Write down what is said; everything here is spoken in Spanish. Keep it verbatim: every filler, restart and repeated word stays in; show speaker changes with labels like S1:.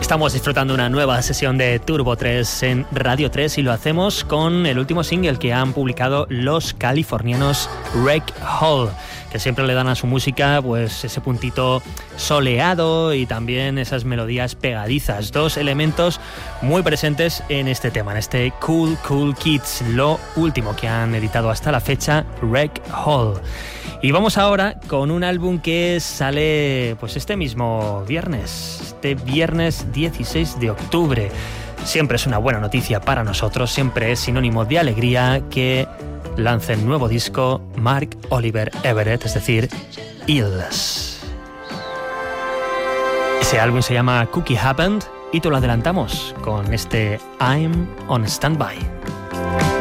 S1: Estamos disfrutando una nueva sesión de Turbo tres en Radio tres y lo hacemos con el último single que han publicado los californianos Rec Hall, que siempre le dan a su música pues ese puntito soleado y también esas melodías pegadizas, dos elementos muy presentes en este tema, en este Cool Cool Kids, lo último que han editado hasta la fecha, Rec Hall. Y vamos ahora con un álbum que sale pues este mismo viernes, este viernes dieciséis de octubre. Siempre es una buena noticia para nosotros, siempre es sinónimo de alegría que lancen nuevo disco Mark Oliver Everett, es decir, Hills. Ese álbum se llama Cookie Happened y te lo adelantamos con este I'm on Standby.